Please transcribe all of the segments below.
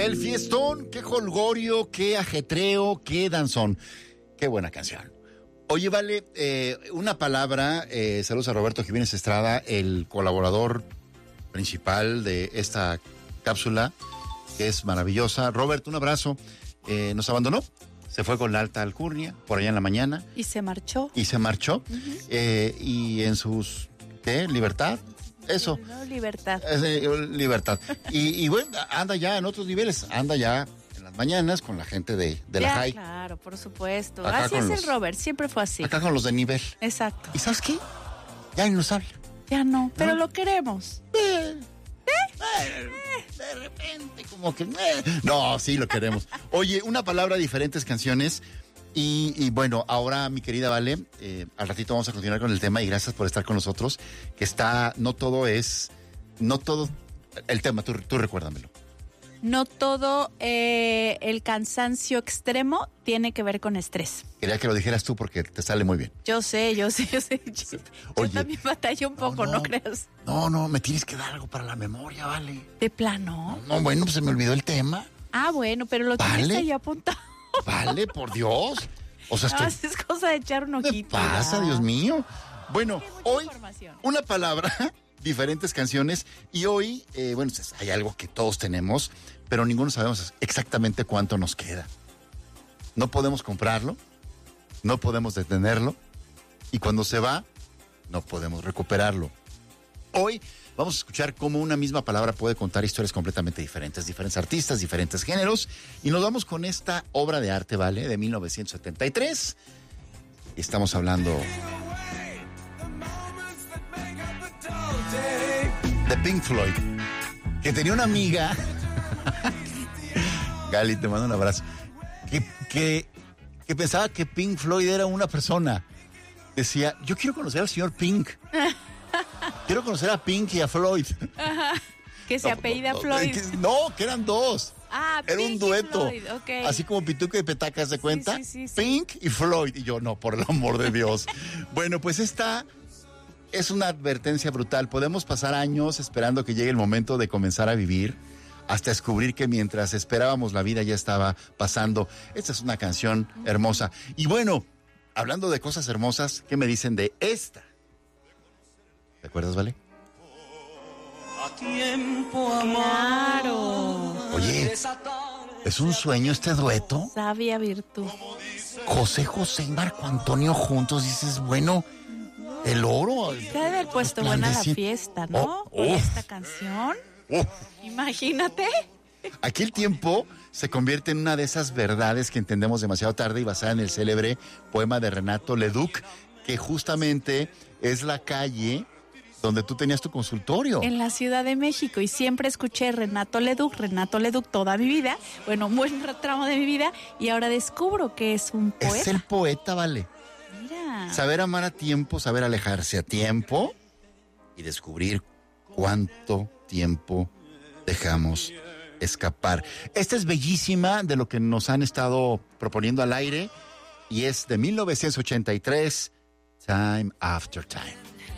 El fiestón, qué jolgorio, qué ajetreo, qué danzón. Qué buena canción. Oye, vale, una palabra, saludos a Roberto Jiménez Estrada, el colaborador principal de esta cápsula, que es maravillosa. Robert, un abrazo. Nos abandonó, se fue con la alta alcurnia, por allá en la mañana. Y se marchó. Y en sus, ¿qué? ¿Libertad? Eso. No, libertad. Libertad. Y bueno, anda ya en otros niveles, anda ya en las mañanas con la gente de la high. Claro, por supuesto. Acá así es el Robert, siempre fue así. Acá con los de nivel. Exacto. ¿Y sabes qué? Ya ni nos habla. Ya no, pero lo queremos. De repente, como que... No, sí lo queremos. Oye, una palabra, diferentes canciones. Y bueno, ahora mi querida Vale, al ratito vamos a continuar con el tema y gracias por estar con nosotros, que está, no todo el tema, tú recuérdamelo. No todo el cansancio extremo tiene que ver con estrés. Quería que lo dijeras tú porque te sale muy bien. Yo sé. Yo Oye, también batallo un poco, no creas. No, me tienes que dar algo para la memoria, Vale. ¿De plano? No, bueno, pues se me olvidó el tema. Ah, bueno, pero lo ¿Vale? tienes ahí apuntado. Vale, por Dios. O sea, No, es cosa de echar un ojito. ¿Qué pasa, ya. Dios mío? Bueno, hoy información. una palabra, diferentes canciones y hoy, bueno, hay algo que todos tenemos, pero ninguno sabemos exactamente cuánto nos queda. No podemos comprarlo, no podemos detenerlo y cuando se va, no podemos recuperarlo. Hoy vamos a escuchar cómo una misma palabra puede contar historias completamente diferentes artistas, diferentes géneros. Y nos vamos con esta obra de arte, ¿vale? De 1973. Y estamos hablando de Pink Floyd, que tenía una amiga, Gali, te mando un abrazo, que pensaba que Pink Floyd era una persona. Decía, yo quiero conocer al señor Pink. Quiero conocer a Pink y a Floyd. Ajá. Que se apellida Floyd. Que eran dos. Ah, era Pink un dueto. y Floyd, okay. Así como Pituca y Petacas, ¿se cuenta? Sí. Pink y Floyd. Y yo, no, por el amor de Dios. Bueno, pues esta es una advertencia brutal. Podemos pasar años esperando que llegue el momento de comenzar a vivir, hasta descubrir que mientras esperábamos la vida ya estaba pasando. Esta es una canción hermosa. Y bueno, hablando de cosas hermosas, ¿qué me dicen de esta? ¿Te acuerdas, Vale? A tiempo, amor. Claro. Oye, ¿es un sueño este dueto? Sabia virtud. José y Marco Antonio juntos, dices, bueno, el oro. Se ha de haber puesto buena la fiesta, ¿no? Con esta canción. Imagínate. Aquí el tiempo se convierte en una de esas verdades que entendemos demasiado tarde y basada en el célebre poema de Renato Leduc, que justamente es la calle donde tú tenías tu consultorio. En la Ciudad de México, y siempre escuché Renato Leduc toda mi vida, bueno, un buen tramo de mi vida, y ahora descubro que es un poeta. Es el poeta, Vale. Mira. Saber amar a tiempo, saber alejarse a tiempo y descubrir cuánto tiempo dejamos escapar. Esta es bellísima, de lo que nos han estado proponiendo al aire, y es de 1983, Time After Time.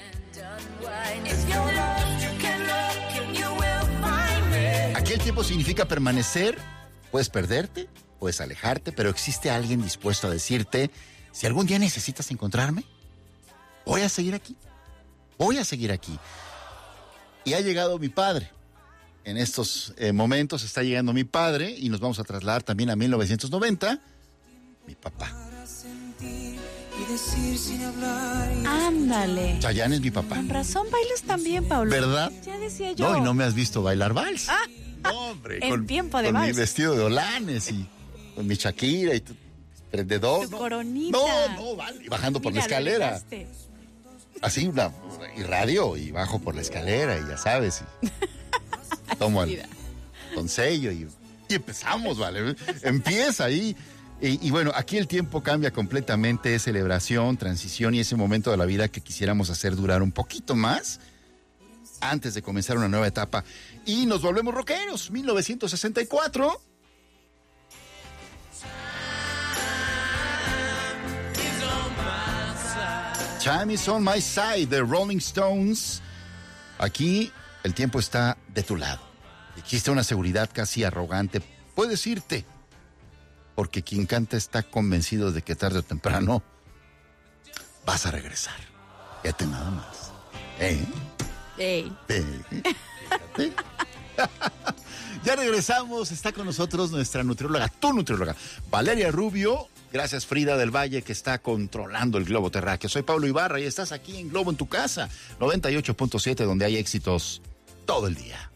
Aquí el tiempo significa permanecer. Puedes perderte, puedes alejarte, pero existe alguien dispuesto a decirte, si algún día necesitas encontrarme, voy a seguir aquí. Y ha llegado mi padre. En estos momentos está llegando mi padre y nos vamos a trasladar también a 1990, mi papá. Ándale. Chayanne es mi papá. Con razón bailas también, Pablo. ¿Verdad? Ya decía yo. No, y no me has visto bailar vals. No, hombre. En tiempo de con vals. mi vestido de holanes y con mi Shakira y tu prendedor. Tu coronita. No, vale. Y bajando por la Mira, escalera. lo dejaste. Así, y radio, y bajo por la escalera, y ya sabes. Y tomo con sello y empezamos, ¿vale? Empieza ahí. Y bueno, aquí el tiempo cambia completamente, es celebración, transición y ese momento de la vida que quisiéramos hacer durar un poquito más antes de comenzar una nueva etapa. Y nos volvemos rockeros, 1964. Time is on my side, de Rolling Stones. Aquí el tiempo está de tu lado. Existe una seguridad casi arrogante. Puedes irte, porque quien canta está convencido de que tarde o temprano vas a regresar. Fíjate nada más. Ey. Fíjate. Ya regresamos, está con nosotros nuestra nutrióloga, tu nutrióloga, Valeria Rubio. Gracias, Frida del Valle, que está controlando el globo terráqueo. Soy Pablo Ibarra y estás aquí en Globo en tu casa, 98.7, donde hay éxitos todo el día.